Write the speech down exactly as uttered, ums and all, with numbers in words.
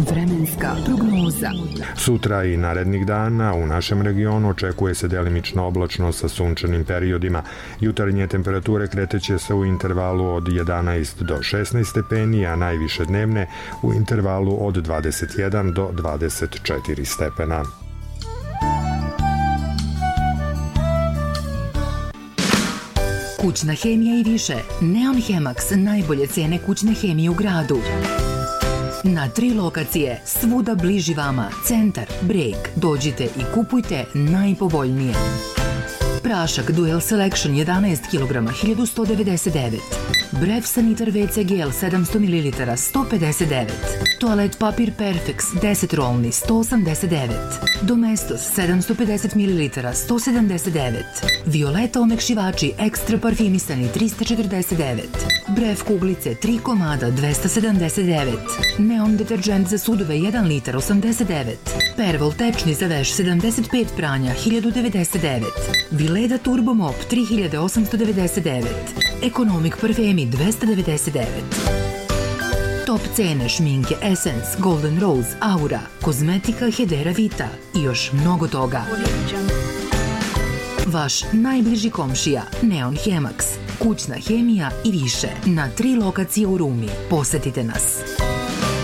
Vremenska prognoza. Sutra i narednih dana u našem regionu očekuje se delimično oblačno sa sunčanim periodima. Jutarnje temperature kreteće se u intervalu od jedanaest do šesnaest stepeni, a najviše dnevne u intervalu od dvadeset jedan do dvadeset četiri stepena. Kućna hemija i više. Neon Hemax, najbolje cene kućne hemije u gradu. Na tri lokacije, svuda bliži vama, Centar, Breg. Dođite i kupujte najpovoljnije. Prašak Dual Selection jedanaest kilograma, hiljadu sto devedeset devet. Bref Sanitar ve ce gel sedamsto mililitara, sto pedeset devet. Toalet papir Perfex deset rolni, sto osamdeset devet. Domestos sedamsto pedeset mililitara, sto sedamdeset devet. Violeta omekšivači ekstra parfimisani, trista četrdeset devet. Bref kuglice tri komada, dvesta sedamdeset devet. Neon deterđent za sudove jedan litar, osamdeset devet. Pervol tečni za veš sedamdeset pet pranja, hiljadu devedeset devet. Vileda Turbo Mop tri hiljade osamsto devedeset devet. Economic parfemi dvesta devedeset devet. Top cene šminke Essence, Golden Rose, Aura, kozmetika Hedera Vita i još mnogo toga. Vaš najbliži komšija Neon Hemax, kućna hemija i više na tri lokacije u Rumi. Posetite nas.